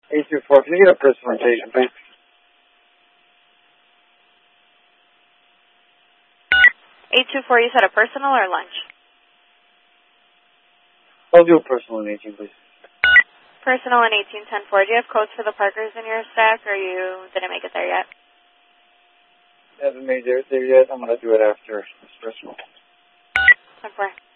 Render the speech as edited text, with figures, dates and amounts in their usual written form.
824, can you get a personalization, please? 824, you said a personal or lunch? I'll do a personal in 18, please. Personal in 18104. Do you have codes for the Parkers in your stack, or you didn't make it there yet? Haven't made it there yet. I'm going to do it after this personal. 10-4.